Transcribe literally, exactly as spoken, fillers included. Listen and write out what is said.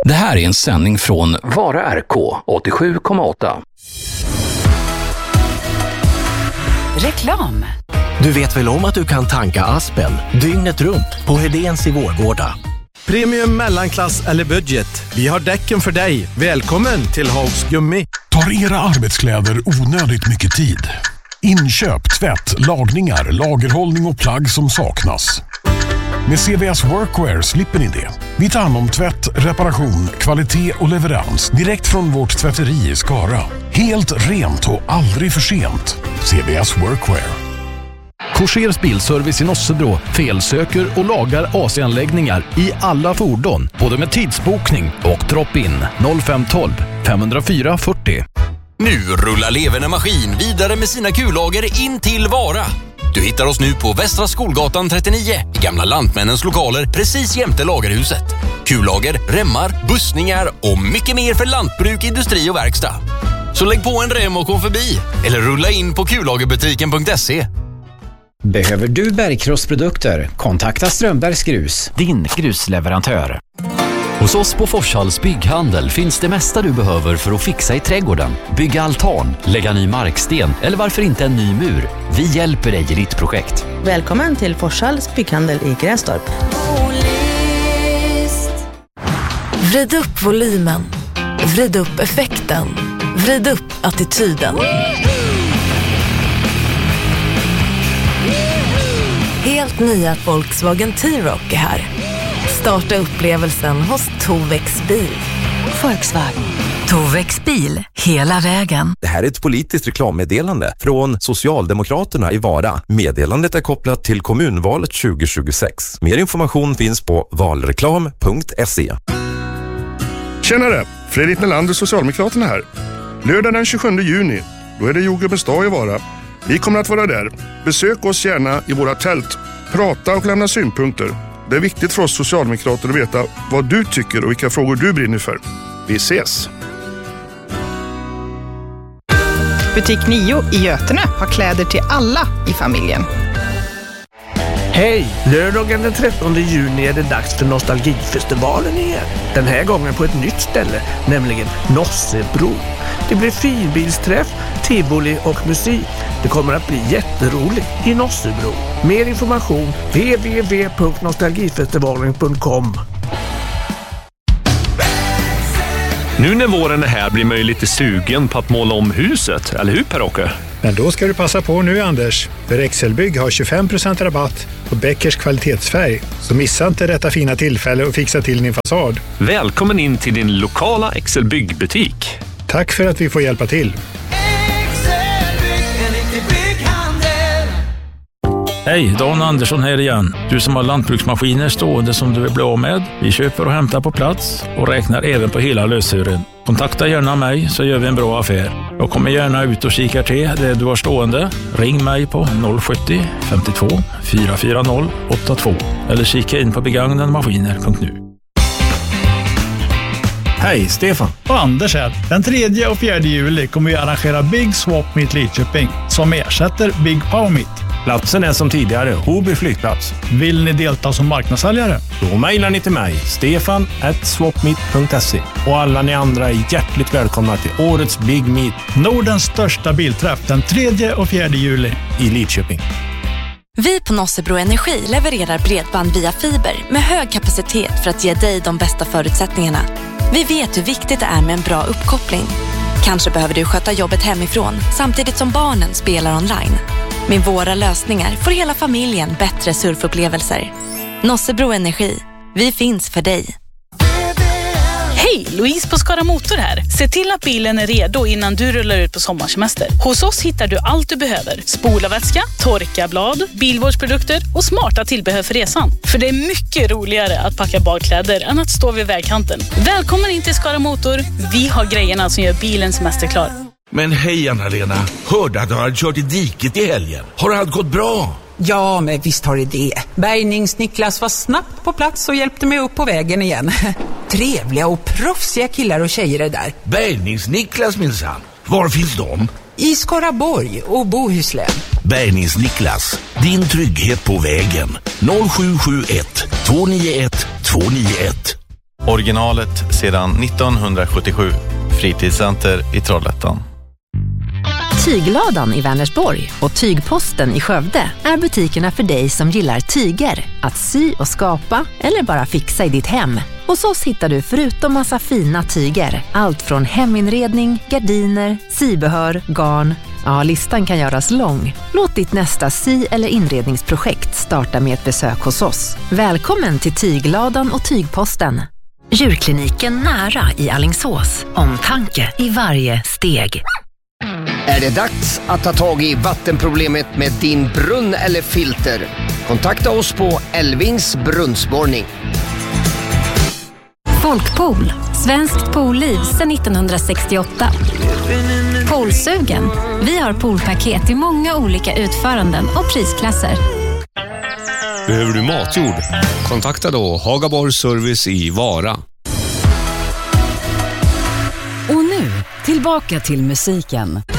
Det här är en sändning från Vara R K åttiosju komma åtta. Reklam. Du vet väl om att du kan tanka Aspen dygnet runt på Hedéns i Vårgårda? Premium, mellanklass eller budget. Vi har däcken för dig. Välkommen till Hags Gummi. Tar era arbetskläder onödigt mycket tid? Inköp, tvätt, lagningar, lagerhållning och plagg som saknas. Med C V S Workwear slipper ni det. Vi tar hand om tvätt, reparation, kvalitet och leverans direkt från vårt tvätteri i Skara. Helt rent och aldrig för sent. C V S Workwear. Korsers bilservice i Nossebro felsöker och lagar A C-anläggningar i alla fordon, både med tidsbokning och drop-in. noll fem tolv fem noll fyra fyrtio. Nu rullar Leverne Maskin vidare med sina kullager in till Vara. Du hittar oss nu på Västra Skolgatan trettionio i gamla Lantmännens lokaler precis jämte lagerhuset. Kullager, remmar, bussningar och mycket mer för lantbruk, industri och verkstad. Så lägg på en rem och kom förbi eller rulla in på kullagerbutiken punkt se. Behöver du bergkrossprodukter? Kontakta Strömbergs Grus, din grusleverantör. Hos oss på Forshalls bygghandel finns det mesta du behöver för att fixa i trädgården. Bygga altan, lägga ny marksten eller varför inte en ny mur. Vi hjälper dig i ditt projekt. Välkommen till Forshalls bygghandel i Grästorp. Vrid upp volymen. Vrid upp effekten. Vrid upp attityden. Helt nya Volkswagen T-Roc är här. Starta upplevelsen hos Tovex bil. Volkswagen. Tovex bil, hela vägen. Det här är ett politiskt reklammeddelande från Socialdemokraterna i Vara. Meddelandet är kopplat till kommunvalet tjugo tjugosex. Mer information finns på valreklam punkt se. Tjenare, Fredrik Nelander, Socialdemokraterna här. Lördag den tjugosjunde juni, då är det jordgubbens dag i Vara. Vi kommer att vara där. Besök oss gärna i våra tält. Prata och lämna synpunkter. Det är viktigt för oss socialdemokrater att veta vad du tycker och vilka frågor du brinner för. Vi ses! Butik nio i Götene har kläder till alla i familjen. Hej! Lördagen den trettonde juni är det dags för Nostalgifestivalen igen. Den här gången på ett nytt ställe, nämligen Nossebro. Det blir finbilsträff, tivoli och musik. Det kommer att bli jätteroligt i Nossebro. Mer information w w w punkt nostalgifestivalen punkt com. Nu när våren är här blir man ju lite sugen på att måla om huset, eller hur Per-Åke? Men då ska du passa på nu, Anders. För Excelbygg har tjugofem procent rabatt på Beckers kvalitetsfärg. Så missa inte detta fina tillfälle och fixa till din fasad. Välkommen in till din lokala Excelbygg-butik. Tack för att vi får hjälpa till. Hej, Dan Andersson här igen. Du som har lantbruksmaskiner stående som du vill bli av med. Vi köper och hämtar på plats och räknar även på hela löshören. Kontakta gärna mig så gör vi en bra affär. Jag kommer gärna ut och kikar till det du har stående. Ring mig på noll sjuttio femtiotvå fyrahundrafyrtio åttiotvå eller kika in på begagnademaskiner punkt nu. Hej, Stefan. Och Anders här. Den tredje och fjärde juli kommer vi arrangera Big Swap Meet Lidköping som ersätter Big Power Meet. Platsen är som tidigare, Hoby flygplats. Vill ni delta som marknadssäljare? Då mejlar ni till mig, stefan at swapmeet punkt se. Och alla ni andra är hjärtligt välkomna till årets Big Meet. Nordens största bilträff den tredje och fjärde juli i Lidköping. Vi på Nossebro Energi levererar bredband via fiber med hög kapacitet för att ge dig de bästa förutsättningarna. Vi vet hur viktigt det är med en bra uppkoppling. Kanske behöver du sköta jobbet hemifrån samtidigt som barnen spelar online. Med våra lösningar får hela familjen bättre surfupplevelser. Nossebro Energi. Vi finns för dig. Hej, Louise på Skara Motor här. Se till att bilen är redo innan du rullar ut på sommarsemester. Hos oss hittar du allt du behöver. Spolarvätska, torkarblad, bilvårdsprodukter och smarta tillbehör för resan. För det är mycket roligare att packa badkläder än att stå vid vägkanten. Välkommen in till Skara Motor. Vi har grejerna som gör bilen semesterklar. Men hej Anna-Lena, hörde att du hade kört i diket i helgen. Har allt gått bra? Ja, men visst har det det. Bärgnings-Niklas var snabbt på plats och hjälpte mig upp på vägen igen. Trevliga och proffsiga killar och tjejer är där. Bärgnings-Niklas minsann. Var finns de? I Skaraborg och Bohuslän. Bärgnings-Niklas, din trygghet på vägen. noll sju sju ett två nio ett två nio ett. Originalet sedan nittonhundrasjuttiosju. Fritidscenter i Trollhättan. Tygladan i Vänersborg och Tygposten i Skövde är butikerna för dig som gillar tyger, att sy och skapa eller bara fixa i ditt hem. Hos oss hittar du förutom massa fina tyger, allt från heminredning, gardiner, sybehör, garn. Ja, listan kan göras lång. Låt ditt nästa sy- eller inredningsprojekt starta med ett besök hos oss. Välkommen till Tygladan och Tygposten. Djurkliniken nära i Alingsås. Omtanke i varje steg. Är det dags att ta tag i vattenproblemet med din brunn eller filter? Kontakta oss på Elvings brunnsborrning. Folkpool, svenskt poolliv sedan nittonhundrasextioåtta. Poolsugen. Vi har poolpaket i många olika utföranden och prisklasser. Behöver du matjord? Kontakta då Hagaborg Service i Vara. Och nu, tillbaka till musiken.